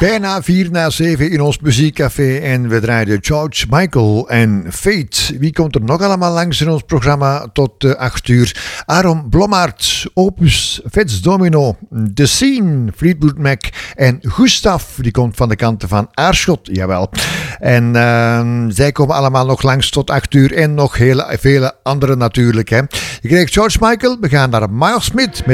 Bijna 6:04 in ons muziekcafé en we draaiden George Michael en Fate. Wie komt er nog allemaal langs in ons programma tot 8 uur? Aaron Blommaert, Opus, Fats Domino, The Scene, Fleetwood Mac en Gustav, die komt van de kanten van Aarschot, jawel. En zij komen allemaal nog langs tot 8 uur en nog vele andere natuurlijk. Hè. Je krijgt George Michael, we gaan naar Miles Smith met